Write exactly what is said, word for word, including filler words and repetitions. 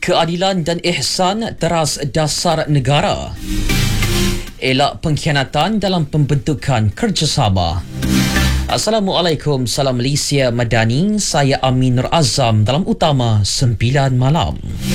Keadilan dan ihsan teras dasar negara. Elak pengkhianatan dalam pembentukan kerjasama. Assalamualaikum, salam Malaysia Madani. Saya Amin Nur Azam dalam Utama sembilan Malam.